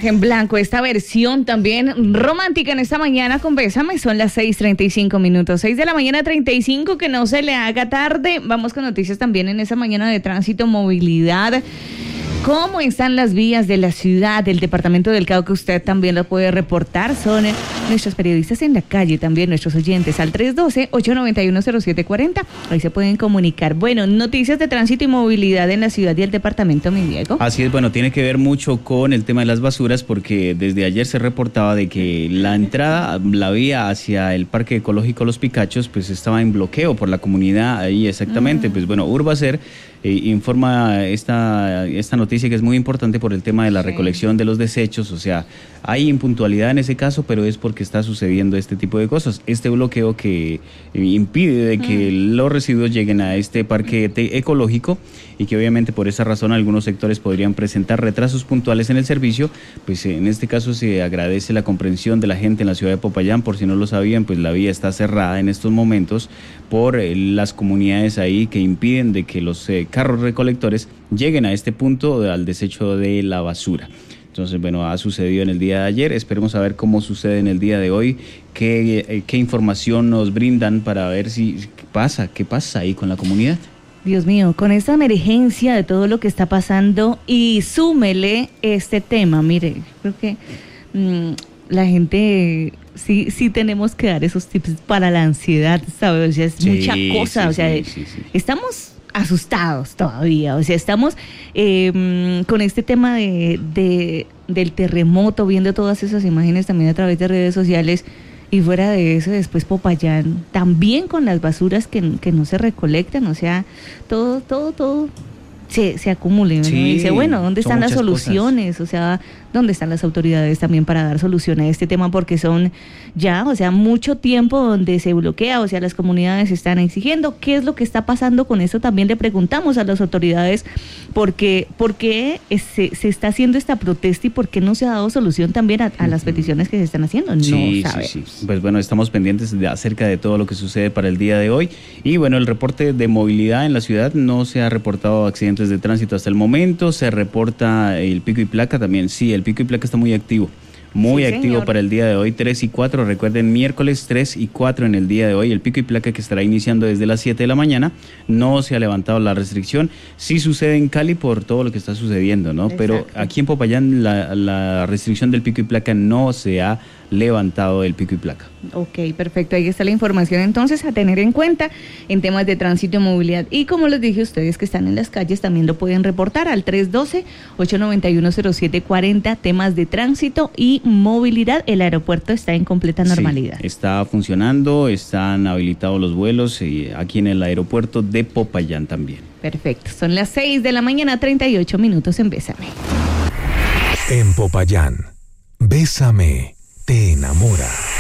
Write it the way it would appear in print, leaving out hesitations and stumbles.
Traje en blanco, esta versión también romántica en esta mañana con Bésame. Son las 6:35, 6 de la mañana 35, que no se le haga tarde. Vamos con noticias también en esta mañana de tránsito, movilidad. ¿Cómo están las vías de la ciudad, del departamento del Cauca? Usted también lo puede reportar. Son nuestros periodistas en la calle, también nuestros oyentes, al 312-891-0740. Ahí se pueden comunicar. Bueno, noticias de tránsito y movilidad en la ciudad y el departamento, mi Diego. Así es, bueno, tiene que ver mucho con el tema de las basuras, porque desde ayer se reportaba de que la entrada, la vía hacia el Parque Ecológico Los Picachos, pues estaba en bloqueo por la comunidad ahí exactamente. Pues bueno, Urbacer informa esta noticia que es muy importante por el tema de la recolección de los desechos. O sea, hay impuntualidad en ese caso, pero es porque está sucediendo este tipo de cosas. Este bloqueo que impide de que los residuos lleguen a este parque ecológico, y que obviamente por esa razón algunos sectores podrían presentar retrasos puntuales en el servicio. Pues en este caso se agradece la comprensión de la gente en la ciudad de Popayán. Por si no lo sabían, pues la vía está cerrada en estos momentos por las comunidades ahí que impiden de que los carros recolectores lleguen a este punto al desecho de la basura. Entonces, bueno, ha sucedido en el día de ayer. Esperemos a ver cómo sucede en el día de hoy, qué información nos brindan para ver qué pasa ahí con la comunidad. Dios mío, con esta emergencia de todo lo que está pasando, y súmele este tema, mire, creo que la gente sí tenemos que dar esos tips para la ansiedad, ¿sabes? O sea, es mucha cosa, estamos asustados todavía, o sea, estamos con este tema del terremoto, viendo todas esas imágenes también a través de redes sociales. Y fuera de eso, después Popayán, también con las basuras que no se recolectan, o sea, todo se acumula. Sí, y dice, bueno, ¿dónde están las soluciones? Cosas. O sea, ¿dónde están las autoridades también para dar solución a este tema? Porque son ya, o sea, mucho tiempo donde se bloquea, o sea, las comunidades están exigiendo. ¿Qué es lo que está pasando con eso? También le preguntamos a las autoridades por qué se está haciendo esta protesta y por qué no se ha dado solución también a las peticiones que se están haciendo. No sabemos. Sí. Pues bueno, estamos pendientes acerca de todo lo que sucede para el día de hoy. Y bueno, el reporte de movilidad en la ciudad: no se ha reportado accidentes de tránsito hasta el momento. Se reporta el pico y placa también. Sí, el pico y placa está muy activo. Muy activo, señor. Para el día de hoy, 3 y 4, recuerden, miércoles 3 y 4 en el día de hoy, el pico y placa que estará iniciando desde las 7 de la mañana, no se ha levantado la restricción. Sí sucede en Cali por todo lo que está sucediendo, ¿no? Exacto. Pero aquí en Popayán la restricción del pico y placa no se ha levantado el pico y placa. Ok, perfecto, ahí está la información entonces a tener en cuenta en temas de tránsito y movilidad. Y como les dije, ustedes que están en las calles también lo pueden reportar al 312-891-0740, temas de tránsito y movilidad. El aeropuerto está en completa normalidad. Sí, está funcionando, están habilitados los vuelos aquí en el aeropuerto de Popayán también. Perfecto, son las 6 de la mañana, 38 minutos en Bésame. En Popayán, Bésame te enamora.